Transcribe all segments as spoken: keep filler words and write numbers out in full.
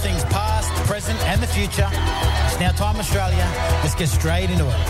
things past, present and the future. It's Now Time Australia. Let's get straight into it.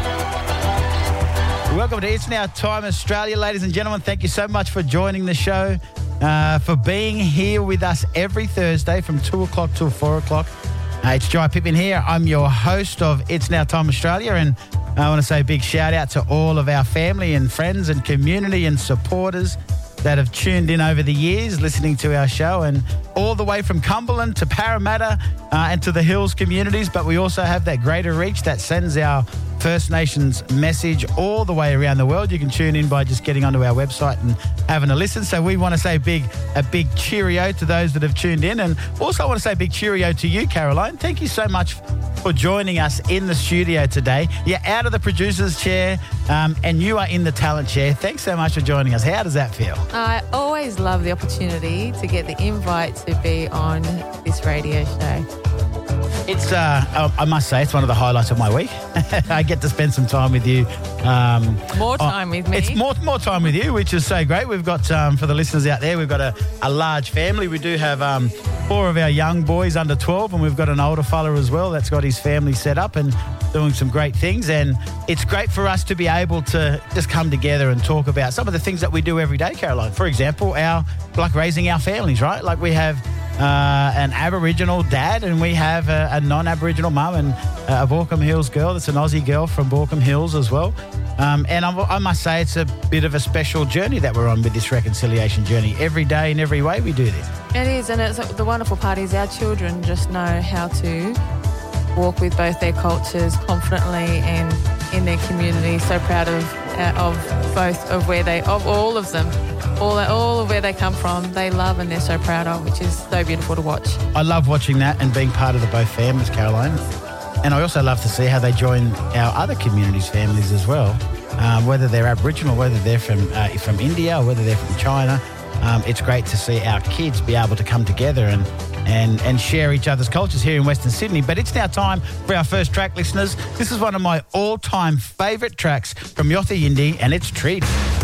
Welcome to It's Now Time Australia, ladies and gentlemen. Thank you so much for joining the show, uh, for being here with us every Thursday from two o'clock till four o'clock. Uh, it's Jai Pippin here. I'm your host of It's Now Time Australia, and I want to say a big shout out to all of our family and friends and community and supporters that have tuned in over the years listening to our show, and all the way from Cumberland to Parramatta uh, and to the Hills communities. But we also have that greater reach that sends our First Nations message all the way around the world. You can tune in by just getting onto our website and having a listen. So we want to say a big, a big cheerio to those that have tuned in, and also want to say a big cheerio to you, Caroline. Thank you so much for joining us in the studio today. You're out of the producer's chair um, and you are in the talent chair. Thanks so much for joining us. How does that feel? I always love the opportunity to get the invite to be on this radio show. It's, uh, I must say, it's one of the highlights of my week. I get to spend some time with you. Um, more time oh, with me. It's more more time with you, which is so great. We've got, um, for the listeners out there, we've got a, a large family. We do have um, four of our young boys under twelve, and we've got an older fella as well that's got his family set up and doing some great things. And it's great for us to be able to just come together and talk about some of the things that we do every day, Caroline. For example, our like raising our families, right? Like we have Uh, an Aboriginal dad, and we have a, a non-Aboriginal mum, and uh, a Borkum Hills girl that's an Aussie girl from Borkum Hills as well. Um, and I, I must say it's a bit of a special journey that we're on with this reconciliation journey. Every day in every way we do this. It is, and it's, the wonderful part is our children just know how to walk with both their cultures confidently and in their community. So proud of uh, of both of where they, of all of them. All, all of where they come from, they love and they're so proud of, which is so beautiful to watch. I love watching that and being part of the both families, Caroline. And I also love to see how they join our other communities' families as well, um, whether they're Aboriginal, whether they're from uh, from India, or whether they're from China. Um, it's great to see our kids be able to come together and, and, and share each other's cultures here in Western Sydney. But it's now time for our first track, listeners. This is one of my all-time favourite tracks from Yotha Yindi, and it's Treaty.